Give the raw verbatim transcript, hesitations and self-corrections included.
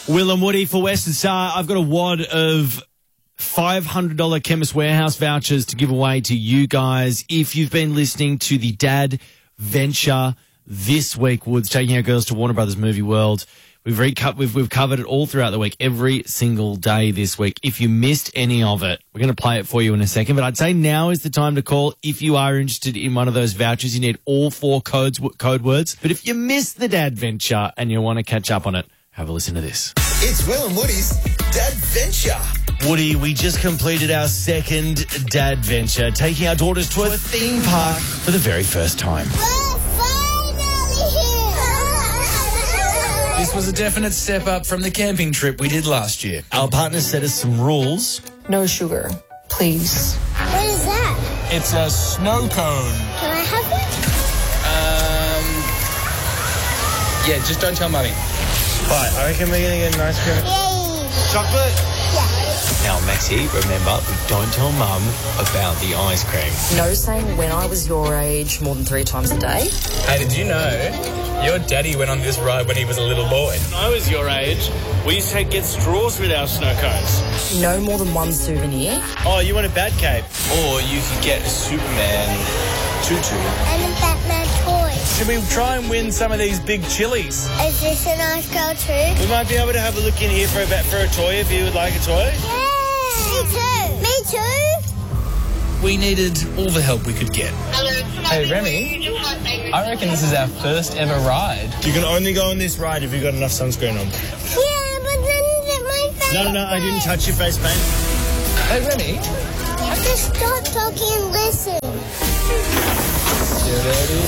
Will and Woody for Western Star. I've got a wad of five hundred dollars Chemist Warehouse vouchers to give away to you guys. If you've been listening to the Dad Venture this week, Woods taking our girls to Warner Brothers Movie World. We've, reco- we've, we've covered it all throughout the week, every single day this week. If you missed any of it, we're going to play it for you in a second. But I'd say now is the time to call if you are interested in one of those vouchers. You need all four codes, code words. But if you missed the Dad Venture and you want to catch up on it, have a listen to this. It's Will and Woody's Dad Venture. Woody, we just completed our second Dad Venture, taking our daughters to a theme park for the very first time. We're finally here! This was a definite step up from the camping trip we did last year. Our partner set us some rules. No sugar, please. What is that? It's a snow cone. Can I have one? Um, yeah, just don't tell Mummy. Right, I reckon we're going to get an ice cream. Yay! Chocolate? Yeah. Now, Maxie, remember, we don't tell Mum about the ice cream. No saying when I was your age more than three times a day. Hey, did you know your daddy went on this ride when he was a little boy? When I was your age, we used to get straws with our snow cones. No more than one souvenir. Oh, you want a bat cape? Or you could get a Superman tutu. And a Batman toy. Should we try and win some of these big chilies? Is this a nice girl too? We might be able to have a look in here for a, for a toy if you would like a toy. Yeah! Me too! Me too! We needed all the help we could get. Hey, Remy, I reckon this is our first ever ride. You can only go on this ride if you've got enough sunscreen on. Yeah, but then my face. No, no, no, I didn't touch your face paint. Hey, Remy. Just stop talking and listen.